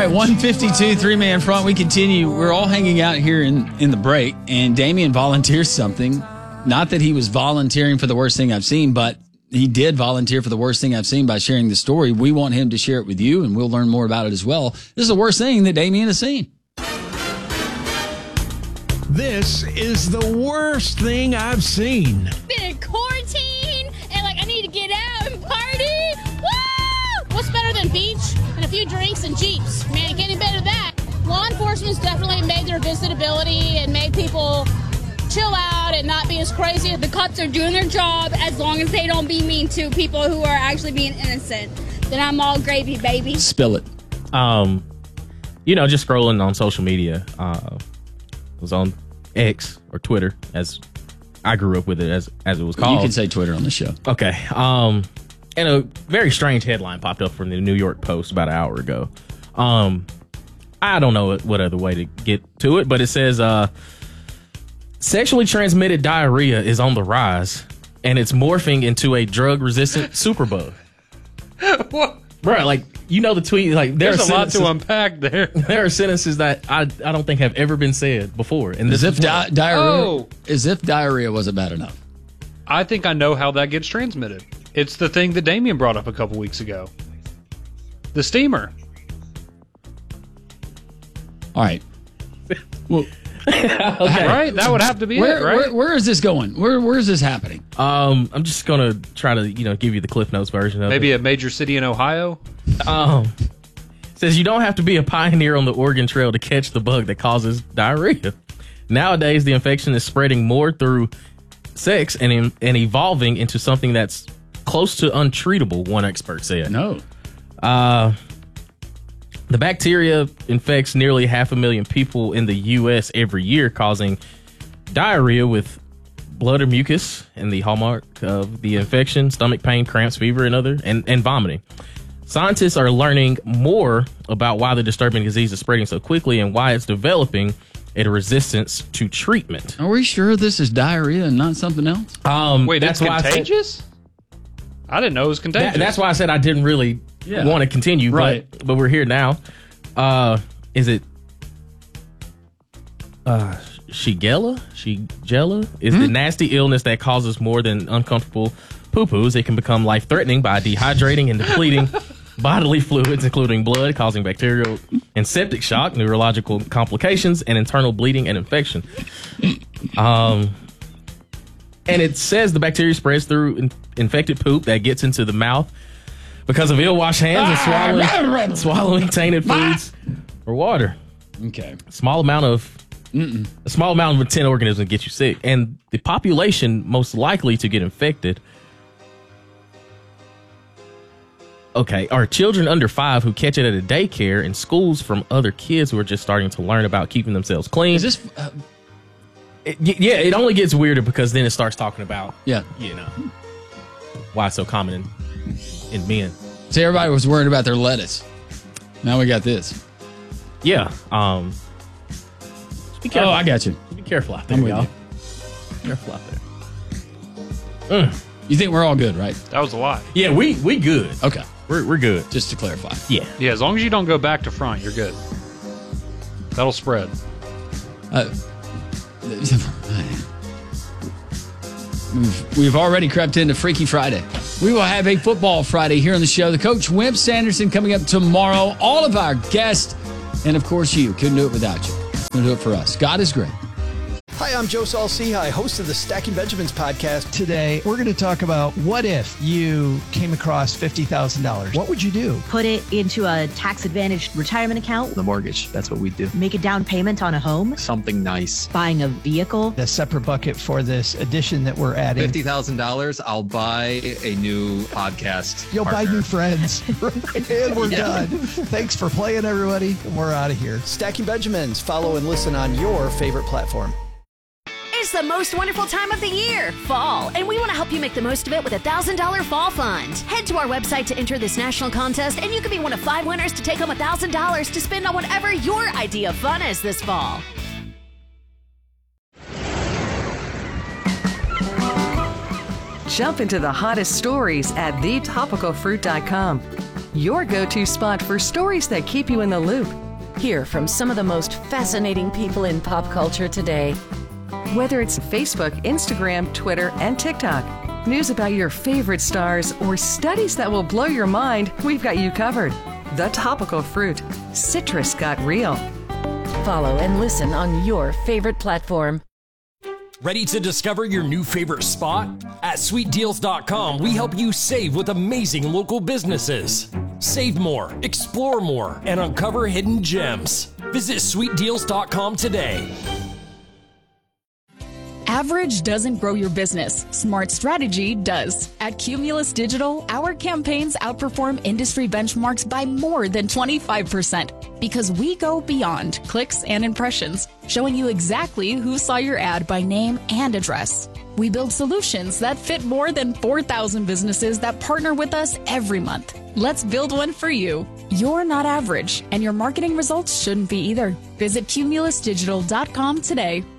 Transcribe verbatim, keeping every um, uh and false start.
right, one fifty-two, three-man front. We continue. We're all hanging out here in, in the break, and Damien volunteers something. Not that he was volunteering for the worst thing I've seen, but he did volunteer for the worst thing I've seen by sharing the story. We want him to share it with you, and we'll learn more about it as well. This is the worst thing that Damien has seen. This is the worst thing I've seen. Been in quarantine, and like I need to get out and party. Woo! What's better than beach and a few drinks and Jeeps? Man, it can't get better than that. Law enforcement's definitely made their visitability and made people chill out and not be as crazy. The cops are doing their job as long as they don't be mean to people who are actually being innocent. Then I'm all gravy, baby. Spill it. Um, you know, just scrolling on social media. Uh, was on X or Twitter, as I grew up with it, as as it was called. You can say Twitter on the show. Okay. Um, and a very strange headline popped up from the New York Post about an hour ago. Um, I don't know what other way to get to it, but it says, uh, sexually transmitted diarrhea is on the rise, and it's morphing into a drug-resistant superbug. What? Bro, like, you know the tweet, like, there There's are a lot sentences, to unpack there. there are sentences that I, I don't think have ever been said before. And As if di- diarrhea, Oh. as if diarrhea wasn't bad enough. I think I know how that gets transmitted. It's the thing that Damien brought up a couple weeks ago. The steamer. All right. Well, Okay. Right? That would have to be where, it, right? where, where is this going? Where Where is this happening? Um, I'm just gonna try to, you know, give you the Cliff Notes version of Maybe it. a major city in Ohio? Um, says you don't have to be a pioneer on the Oregon Trail to catch the bug that causes diarrhea. Nowadays, the infection is spreading more through sex and and evolving into something that's close to untreatable. One expert said. No. Uh, the bacteria infects nearly half a million people in the U S every year, causing diarrhea with blood or mucus, and the hallmark of the infection, stomach pain, cramps, fever, and other, and, and vomiting. Scientists are learning more about why the disturbing disease is spreading so quickly and why it's developing a resistance to treatment. Are we sure this is diarrhea and not something else? Um, Wait, that's it's why I said- contagious? I, didn't know it was contagious. That, that's why I said I didn't really Yeah. want to continue, Right. but, but we're here now. Uh, is it uh, Shigella? Shigella is Hmm? the nasty illness that causes more than uncomfortable poo-poos. It can become life-threatening by dehydrating and depleting bodily fluids, including blood, causing bacterial and septic shock, neurological complications, and internal bleeding and infection. Um... And it says the bacteria spreads through in- infected poop that gets into the mouth because of ill-washed hands and swallowing, swallowing tainted foods or water. Okay. Small amount of Mm-mm. a small amount of a tin organism gets you sick, and the population most likely to get infected, okay, are children under five who catch it at a daycare and schools from other kids who are just starting to learn about keeping themselves clean. Is this? Uh, It- y- yeah, it only gets weirder because then it starts talking about, yeah. you know, why it's so common in, in men. See, everybody was worried about their lettuce. Now we got this. Yeah. Um, just be careful. Oh, I got you. Be careful out there, I'm with y'all. you. Be careful out there. Mm. You think we're all good, right? That was a lie. Yeah, we we good. Okay. We're we're good. Just to clarify. Yeah. Yeah, as long as you don't go back to front, you're good. That'll spread. Uh, We've, we've already crept into Freaky Friday. We will have a football Friday here on the show. The coach, Wimp Sanderson, coming up tomorrow. All of our guests, and of course you. Couldn't do it without you. It's going to do it for us. God is great. Hi, I'm Joe Saul-Sehy, host of the Stacking Benjamins podcast. Today, we're going to talk about what if you came across fifty thousand dollars? What would you do? Put it into a tax-advantaged retirement account. The mortgage, that's what we do. Make a down payment on a home. Something nice. Buying a vehicle. A separate bucket for this addition that we're adding. fifty thousand dollars, I'll buy a new podcast. You'll partner. buy new friends. And we're done. Thanks for playing, everybody. We're out of here. Stacking Benjamins. Follow and listen on your favorite platform. It's the most wonderful time of the year, fall, and we want to help you make the most of it with a one thousand dollars Fall Fund. Head to our website to enter this national contest, and you could be one of five winners to take home one thousand dollars to spend on whatever your idea of fun is this fall. Jump into the hottest stories at the topical fruit dot com. your go-to spot for stories that keep you in the loop. Hear from some of the most fascinating people in pop culture today. Whether it's Facebook, Instagram, Twitter, and TikTok, news about your favorite stars, or studies that will blow your mind, we've got you covered. The Topical Fruit. Citrus got real. Follow and listen on your favorite platform. Ready to discover your new favorite spot? At sweet deals dot com, we help you save with amazing local businesses. Save more, explore more, and uncover hidden gems. Visit sweet deals dot com today. Average doesn't grow your business. Smart strategy does. At Cumulus Digital, our campaigns outperform industry benchmarks by more than twenty-five percent because we go beyond clicks and impressions, showing you exactly who saw your ad by name and address. We build solutions that fit more than four thousand businesses that partner with us every month. Let's build one for you. You're not average, and your marketing results shouldn't be either. Visit Cumulus Digital dot com today.